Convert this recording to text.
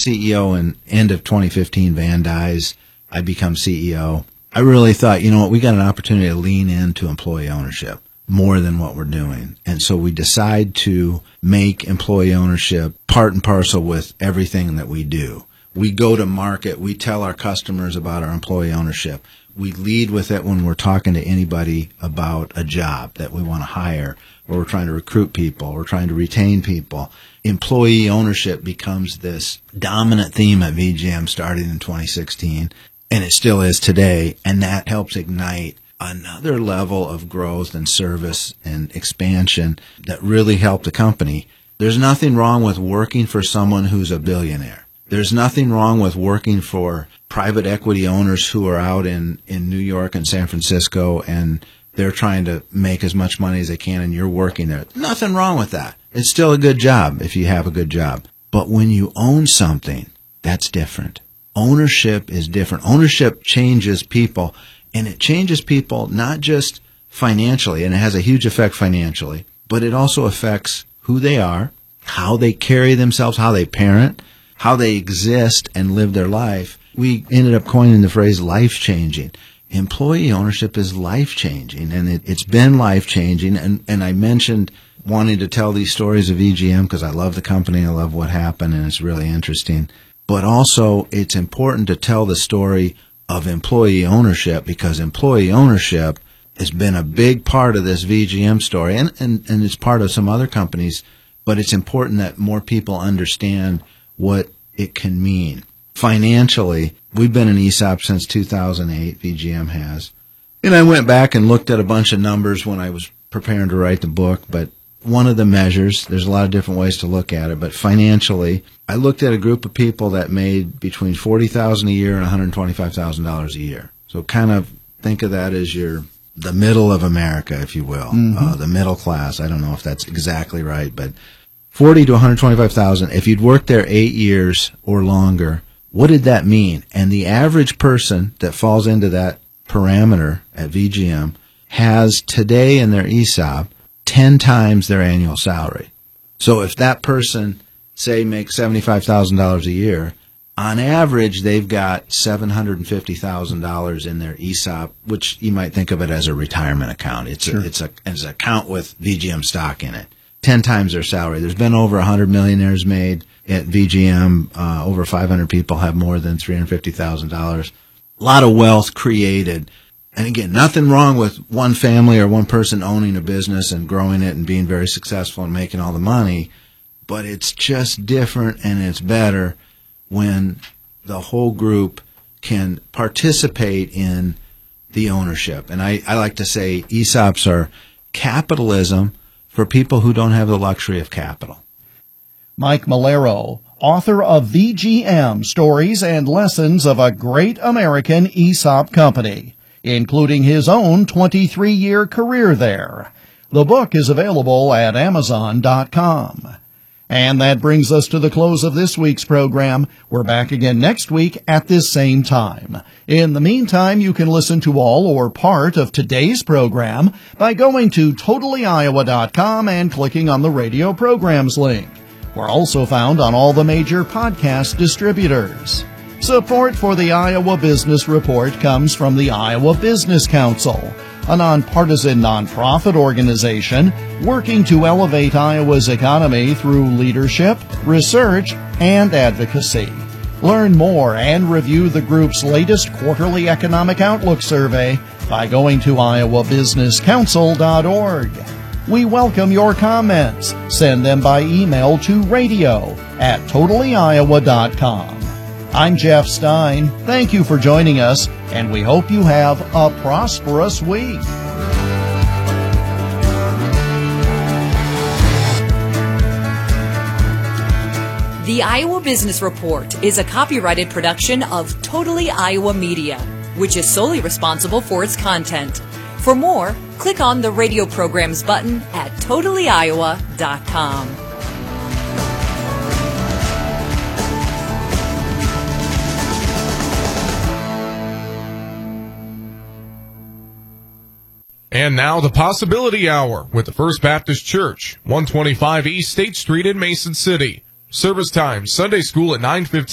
CEO in end of 2015, Van Nuys. I become CEO. I really thought, you know what, we got an opportunity to lean into employee ownership more than what we're doing. And so we decide to make employee ownership part and parcel with everything that we do. We go to market. We tell our customers about our employee ownership. We lead with it when we're talking to anybody about a job that we want to hire, or we're trying to recruit people, or we're trying to retain people. Employee ownership becomes this dominant theme at VGM starting in 2016, and it still is today, and that helps ignite another level of growth and service and expansion that really help the company. There's nothing wrong with working for someone who's a billionaire. There's nothing wrong with working for private equity owners who are out in New York and San Francisco, and they're trying to make as much money as they can, and you're working there. Nothing wrong with that. It's still a good job if you have a good job. But when you own something, that's different. Ownership is different. Ownership changes people, and it changes people not just financially, and it has a huge effect financially, but it also affects who they are, how they carry themselves, how they parent, how they exist and live their life. We ended up coining the phrase life-changing. Employee ownership is life-changing, and it's been life-changing. And I mentioned wanting to tell these stories of VGM because I love the company, I love what happened, and it's really interesting. But also, it's important to tell the story of employee ownership, because employee ownership has been a big part of this VGM story, and it's part of some other companies, but it's important that more people understand what it can mean. Financially, we've been an ESOP since 2008, VGM has. And I went back and looked at a bunch of numbers when I was preparing to write the book, but one of the measures, there's a lot of different ways to look at it, but financially, I looked at a group of people that made between $40,000 a year and $125,000 a year. So kind of think of that as the middle of America, if you will, the middle class. I don't know if that's exactly right, but 40 to 125,000. If you'd worked there 8 years or longer, what did that mean? And the average person that falls into that parameter at VGM has today in their ESOP 10 times their annual salary. So if that person, say, makes $75,000 a year, on average, they've got $750,000 in their ESOP, which you might think of it as a retirement account. It's an account with VGM stock in it. 10 times their salary. There's been over 100 millionaires made at VGM. Over 500 people have more than $350,000. A lot of wealth created. And again, nothing wrong with one family or one person owning a business and growing it and being very successful and making all the money. But it's just different, and it's better when the whole group can participate in the ownership. And I like to say ESOPs are capitalism for people who don't have the luxury of capital. Mike Malero, author of VGM, Stories and Lessons of a Great American ESOP Company, including his own 23-year career there. The book is available at Amazon.com. And that brings us to the close of this week's program. We're back again next week at this same time. In the meantime, you can listen to all or part of today's program by going to TotallyIowa.com and clicking on the radio programs link. We're also found on all the major podcast distributors. Support for the Iowa Business Report comes from the Iowa Business Council, a nonpartisan nonprofit organization working to elevate Iowa's economy through leadership, research, and advocacy. Learn more and review the group's latest quarterly economic outlook survey by going to iowabusinesscouncil.org. We welcome your comments. Send them by email to radio@totallyiowa.com. I'm Jeff Stein. Thank you for joining us, and we hope you have a prosperous week. The Iowa Business Report is a copyrighted production of Totally Iowa Media, which is solely responsible for its content. For more, click on the radio programs button at TotallyIowa.com. And now the Possibility Hour with the First Baptist Church, 125 East State Street in Mason City. Service time, Sunday school at 9:15.